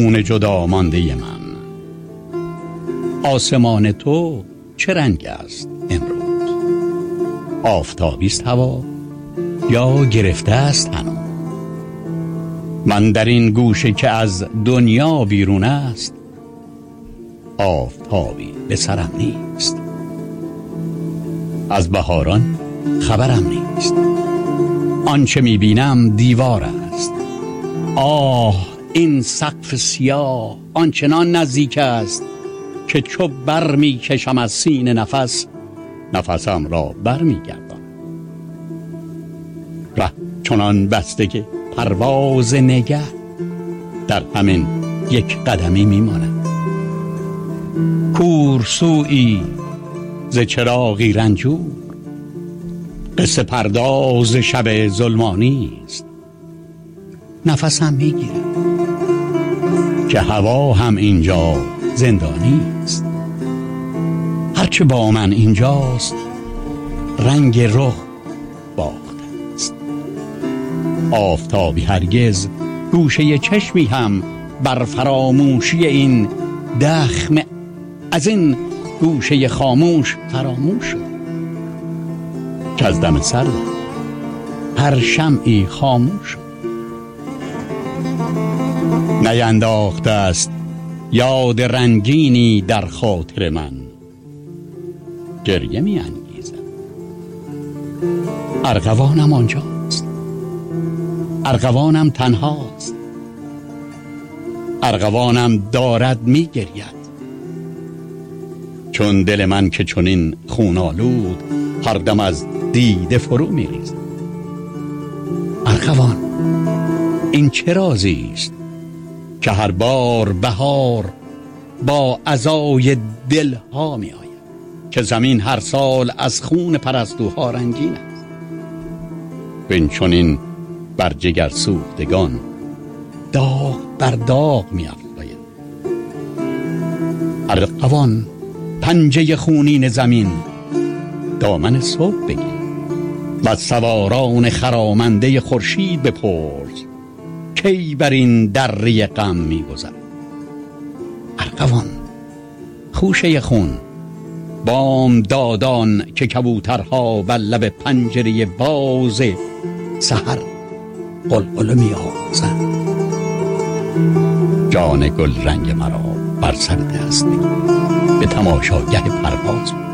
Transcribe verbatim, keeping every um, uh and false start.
خون جدا مانده من، آسمان تو چه رنگ است امروز؟ آفتابی است هوا یا گرفته است هنوز؟ من در این گوشه که از دنیا بیرون است، آفتابی به سرم نیست. از بهاران خبرم نیست، آنچه میبینم دیوار است. آه این سقف سیاه آنچنان نزدیک است که چو بر میکشم از سینه نفس، نفسم را بر میگردم. ره چنان بسته که پرواز نگه در همین یک قدمی میماند. کورسویی ز چراغی رنجور، قصه پرداز شب ظلمانی است. نفسم میگیرد که هوا هم اینجا زندانی است. هرچه با من اینجاست رنگ رخ باخته است. آفتابی هرگز گوشه چشمی هم بر فراموشی این دخم از این گوشه خاموش فراموش شد که از دم سرد هر شمعی خاموش شد. نینداخته است یاد رنگینی در خاطر من، گریه می انگیزد. ارغوانم آنجاست، ارغوانم تنهاست، ارغوانم دارد می گرید. چون دل من که چنین خون آلود هر دم از دیده فرو می ریزد. ارغوان این چه رازی است که هر بار بهار با عزای دل ها می آید، که زمین هر سال از خون پرستوها رنگین است. بین چنین بر جگر سوختگان داغ بر داغ می افزاید. ارغوان پنجه خونین زمین دامن صبح بگیر و سواران خرامنده خورشید بپرس کی بر این دره غم می‌گذرد. ارغوان خوشه خون بام دادان که کبوترها بر لب پنجره باز سحر قلقل می‌آوازند. جان گل رنگ مرا بر سر دست بگیر، به تماشاگه پرواز